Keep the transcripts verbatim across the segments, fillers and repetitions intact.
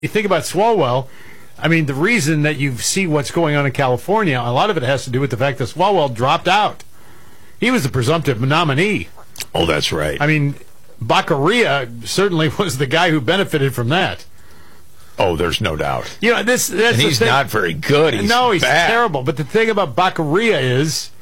You think about Swalwell, I mean, the reason that you see what's going on in California, a lot of it has to do with the fact that Swalwell dropped out. He was the presumptive nominee. Oh, that's right. I mean, Baccaria certainly was the guy who benefited from that. Oh, there's no doubt. You know, this that's and he's the thing. not very good. He's no, he's bad. terrible. But the thing about Baccaria is,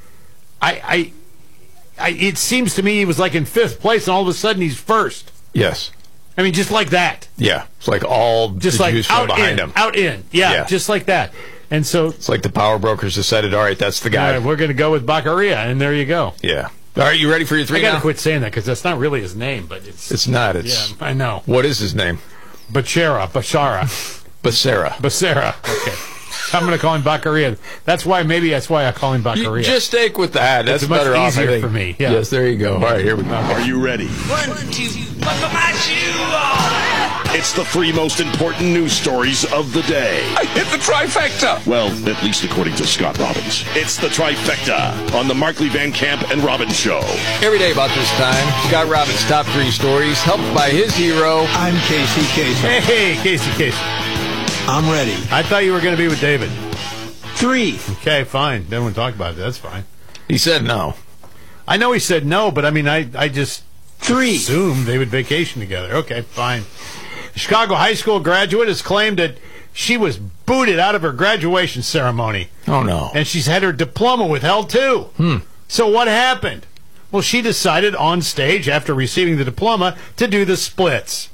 I, I, I, it seems to me he was like in fifth place, and all of a sudden he's first. Yes. I mean, just like that. Yeah, it's like all just the like juice out behind in, him. out in, yeah, Yeah. just like that. And so it's like the power brokers decided, all right, that's the guy. all right, we're going to go with Baccaria, and there you go. Yeah. All right, you ready for your three I got to now? quit saying that because that's not really his name, but it's It's not. It's. yeah, I know. What is his name? Bachara, Bashara, Becerra. Becerra. Okay, I'm going to call him Baccaria. That's why. Maybe that's why I call him Baccaria. You just stick with that. That's It's much better off, I easier think. for me, yeah. Yes, there you go. All right, here we go. Are you ready? One, two, buckle my shoe on. It's the three most important news stories of the day. I hit the trifecta. Well, at least according to Scott Robbins. It's the trifecta on the Markley Van Camp and Robbins Show. Every day about this time, Scott Robbins' top three stories, helped by his hero. I'm Casey Casey. Hey, hey, Casey, Casey. I'm ready. I thought you were going to be with David. Three. Okay, fine. Then we'll talk about it. That's fine. He said no. I know he said no, but I mean, I, I just Three. assumed they would vacation together. Okay, fine. A Chicago high school graduate has claimed that she was booted out of her graduation ceremony. Oh, no. And she's had her diploma withheld, too. Hmm. So what happened? Well, she decided on stage, after receiving the diploma, to do the splits.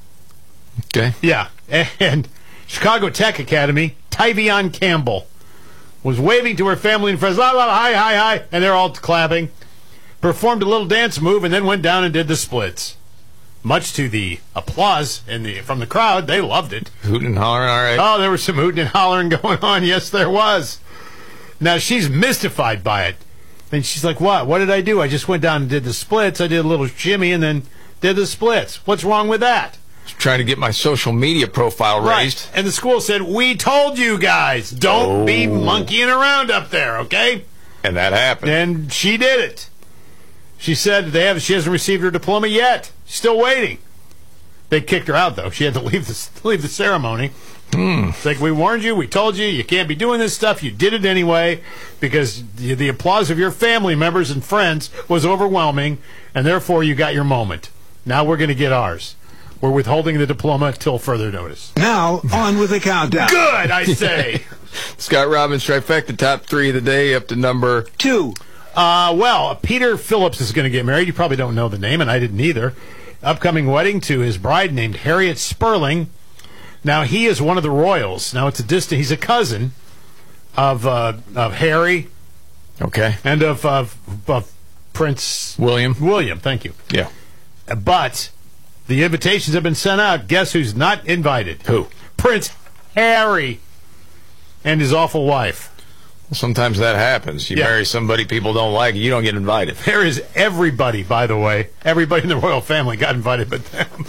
Okay. Yeah. And Chicago Tech Academy, Tyvion Campbell, was waving to her family and friends, la, la, hi, hi, hi, and they're all clapping. Performed a little dance move and then went down and did the splits. Much to the applause in the, from the crowd, they loved it. Hooting and hollering, all right. Oh, there was some hooting and hollering going on. Yes, there was. Now, she's mystified by it. And she's like, what? What did I do? I just went down and did the splits. I did a little shimmy and then did the splits. What's wrong with that? Trying to get my social media profile raised. Right. And the school said, we told you guys, don't Oh. be monkeying around up there, okay? And that happened. And she did it. She said they have. She hasn't received her diploma yet. Still waiting. They kicked her out, though. She had to leave the, leave the ceremony. Hmm. It's like, we warned you, we told you, you can't be doing this stuff. You did it anyway because the, the applause of your family members and friends was overwhelming, and therefore you got your moment. Now we're going to get ours. We're withholding the diploma till further notice. Now, on with the countdown. Good, I say. Scott Robbins trifecta, top three of the day, up to number. Two. Uh, well, Peter Phillips is going to get married. You probably don't know the name, and I didn't either. Upcoming wedding to his bride named Harriet Sperling. Now, he is one of the royals. Now, it's a distant. He's a cousin of uh, of Harry Okay. and of, of, of Prince William. William. Thank you. Yeah. But the invitations have been sent out. Guess who's not invited? Who? Prince Harry and his awful wife. Sometimes that happens. You Yeah. marry somebody people don't like, you don't get invited. There is everybody, by the way. Everybody in the royal family got invited but them.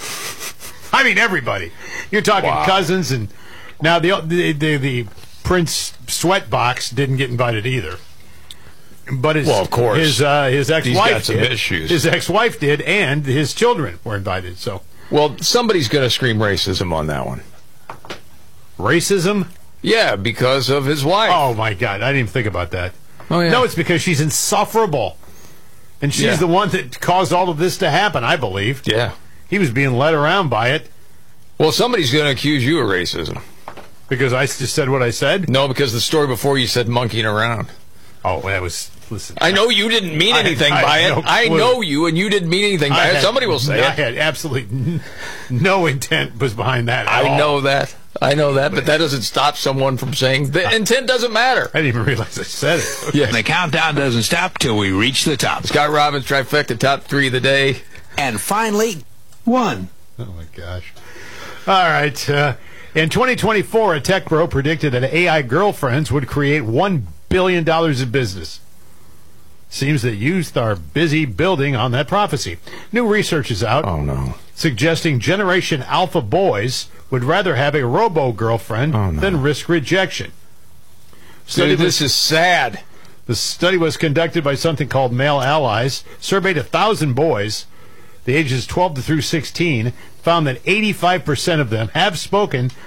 I mean, everybody. You're talking Wow. cousins, and now the, the the the Prince Sweatbox didn't get invited either. But his, Well, of course. his uh, his ex-wife He's got some did. issues. His ex-wife did, and his children were invited. So Well, somebody's going to scream racism on that one. racism. Yeah, because of his wife. Oh my God, I didn't even think about that. Oh, yeah. No, it's because she's insufferable, and she's Yeah. the one that caused all of this to happen. I believe. Yeah. He was being led around by it Well, somebody's going to accuse you of racism. because I just said what I said. No, because the story before you said monkeying around. Oh, that was listen. I know you didn't mean I- anything I by had it. no I clue. know you, and you didn't mean anything by I it. had- Somebody will say I it. had absolutely n- no intent was behind that. At I all. know that. I know that, but that doesn't stop someone from saying the intent doesn't matter. I didn't even realize I said it. Yeah. The countdown doesn't stop till we reach the top. Scott Robbins trifecta, top three of the day. And finally, One. Oh my gosh! All right. Uh, in twenty twenty-four, a tech bro predicted that A I girlfriends would create one billion dollars in business. Seems that youth are busy building on that prophecy. New research is out. Oh, no. Suggesting Generation Alpha boys would rather have a robo-girlfriend Oh, no. than risk rejection. Study Dude, was, this is sad. the study was conducted by something called Male Allies, surveyed one thousand boys, the ages twelve to through sixteen, found that eighty-five percent of them have spoken